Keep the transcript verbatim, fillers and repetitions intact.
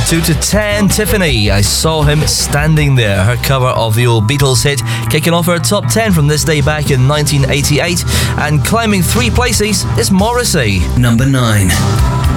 two to ten, Tiffany, I Saw Him Standing There. Her cover of the old Beatles hit, kicking off her top ten from this day back in nineteen eighty-eight. And climbing three places is Morrissey. Number nine.